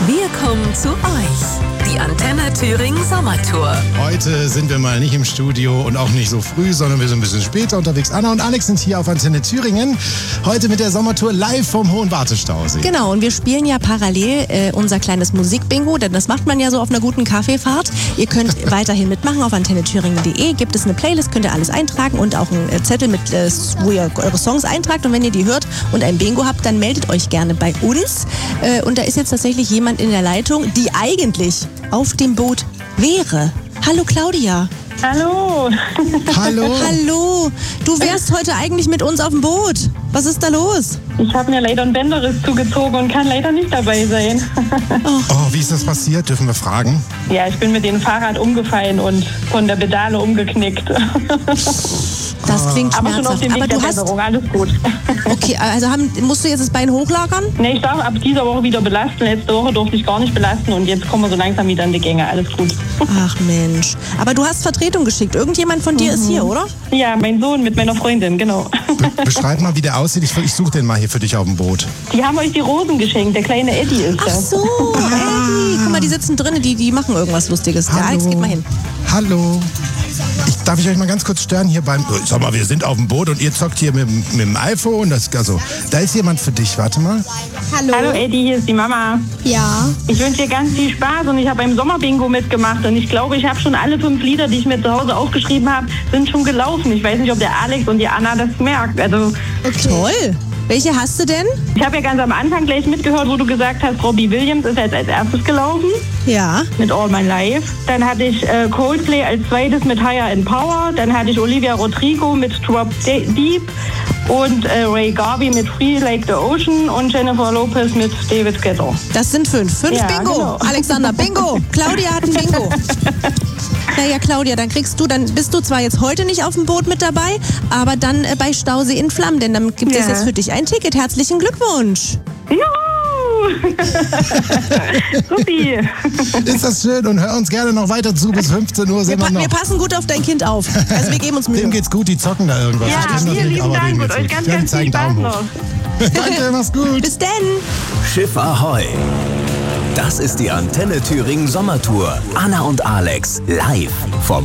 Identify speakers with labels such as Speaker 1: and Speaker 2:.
Speaker 1: Wir kommen zu euch. Die Antenne Thüringen Sommertour.
Speaker 2: Heute sind wir mal nicht im Studio und auch nicht so früh, sondern wir sind ein bisschen später unterwegs. Anna und Alex sind hier auf Antenne Thüringen. Heute mit der Sommertour live vom Hohen Wartestausee.
Speaker 3: Genau, und wir spielen ja parallel unser kleines Musikbingo, denn das macht man ja so auf einer guten Kaffeefahrt. Ihr könnt weiterhin mitmachen auf antennethüringen.de. Gibt es eine Playlist, könnt ihr alles eintragen und auch einen Zettel, wo ihr eure Songs eintragt. Und wenn ihr die hört und ein Bingo habt, dann meldet euch gerne bei uns. Und da ist jetzt tatsächlich jemand in der Leitung, die eigentlich auf dem Boot wäre. Hallo Claudia.
Speaker 4: Hallo.
Speaker 2: Hallo.
Speaker 3: Hallo. Du wärst heute eigentlich mit uns auf dem Boot. Was ist da los?
Speaker 4: Ich habe mir leider einen Bänderriss zugezogen und kann leider nicht dabei sein.
Speaker 2: Oh, wie ist das passiert? Dürfen wir fragen?
Speaker 4: Ja, ich bin mit dem Fahrrad umgefallen und von der Pedale umgeknickt.
Speaker 3: Das klingt
Speaker 4: Aber schon auf
Speaker 3: schmerzhaft.
Speaker 4: dem Weg
Speaker 3: Aber
Speaker 4: der
Speaker 3: du hast...
Speaker 4: Besserung, alles gut.
Speaker 3: Okay, also musst du jetzt das Bein hochlagern?
Speaker 4: Ne, ich darf ab dieser Woche wieder belasten. Letzte Woche durfte ich gar nicht belasten und jetzt kommen wir so langsam wieder in die Gänge. Alles gut.
Speaker 3: Ach Mensch. Aber du hast Vertretung geschickt. Irgendjemand von dir ist hier, oder?
Speaker 4: Ja, mein Sohn mit meiner Freundin, genau.
Speaker 2: Beschreib mal, wie der aussieht. Ich suche den mal hier für dich auf dem Boot.
Speaker 4: Die haben euch die Rosen geschenkt. Der kleine Eddie ist
Speaker 3: Ach
Speaker 4: das.
Speaker 3: so, Eddie. Guck mal, die sitzen drinnen, die machen irgendwas Lustiges. Der Alex, geht mal hin.
Speaker 2: Hallo. Darf ich euch mal ganz kurz stören hier beim... Sag mal, wir sind auf dem Boot und ihr zockt hier mit dem iPhone. Da ist jemand für dich. Warte mal.
Speaker 4: Hallo Eddie, hier ist die Mama.
Speaker 3: Ja.
Speaker 4: Ich wünsche dir ganz viel Spaß und ich habe beim Sommerbingo mitgemacht und ich glaube, ich habe schon alle 5 Lieder, die ich mir zu Hause aufgeschrieben habe, sind schon gelaufen. Ich weiß nicht, ob der Alex und die Anna das merkt. Also
Speaker 3: Okay. Toll. Welche hast du denn?
Speaker 4: ich habe ja ganz am Anfang gleich mitgehört, wo du gesagt hast, Robbie Williams ist jetzt als erstes gelaufen
Speaker 3: Ja.
Speaker 4: mit All My Life. Dann hatte ich Coldplay als zweites mit Higher in Power. Dann hatte ich Olivia Rodrigo mit Drop Deep und Ray Garvey mit Free Like the Ocean und Jennifer Lopez mit David Guetta.
Speaker 3: Das sind 5. 5
Speaker 4: Ja,
Speaker 3: Bingo.
Speaker 4: genau.
Speaker 3: Alexander, Bingo. Claudia hat ein Bingo. Naja, Claudia, dann bist du zwar jetzt heute nicht auf dem Boot mit dabei, aber dann bei Stausee in Flammen, denn dann gibt es
Speaker 4: Ja.
Speaker 3: jetzt für dich ein Ticket. Herzlichen Glückwunsch.
Speaker 4: Juhu! Supi!
Speaker 2: Ist das schön und hör uns gerne noch weiter zu. Bis 15 Uhr sind wir noch.
Speaker 3: Wir passen gut auf dein Kind auf. Also wir geben uns Mühe.
Speaker 2: Dem geht's gut, die zocken da irgendwas.
Speaker 4: Ja,
Speaker 2: Das stimmt
Speaker 4: vielen
Speaker 2: natürlich,
Speaker 4: lieben
Speaker 2: aber denen
Speaker 4: Dank und
Speaker 2: geht's
Speaker 4: euch
Speaker 2: gut.
Speaker 4: ganz,
Speaker 2: Ja, die
Speaker 4: ganz viel
Speaker 2: zeigen
Speaker 4: Spaß
Speaker 2: Daumen
Speaker 4: noch.
Speaker 2: hoch. Danke, mach's gut.
Speaker 3: Bis denn.
Speaker 5: Schiff Ahoi. Das ist die Antenne Thüringen Sommertour. Anna und Alex live vom